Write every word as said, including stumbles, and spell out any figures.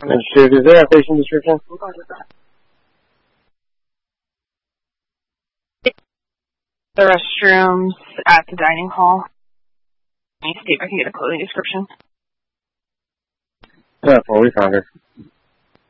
And shoot, is there a patient description? The restrooms at the dining hall. Let me see if I can get a clothing description. That's what we found her.